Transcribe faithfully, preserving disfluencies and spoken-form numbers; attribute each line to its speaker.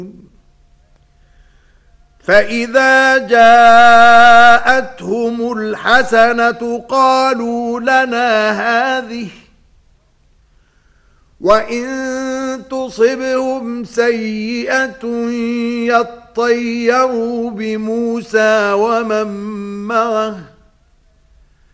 Speaker 1: فإذا جاءتهم الحسنة قالوا لنا هذه، وإن تصبهم سيئة يطيروا بموسى ومن معه